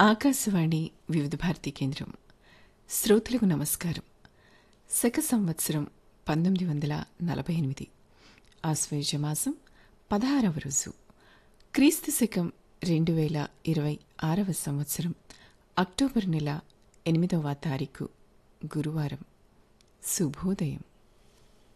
ఆకాశవాణి వివిధ భారతి కేంద్రం. శ్రోతలకు నమస్కారం. శక సంవత్సరం 1948 ఆశ్వేయుజ మాసం 16వ రోజు, క్రీస్తు శకం 2026వ సంవత్సరం అక్టోబర్ నెల 8వ తారీఖు గురువారం. శుభోదయం.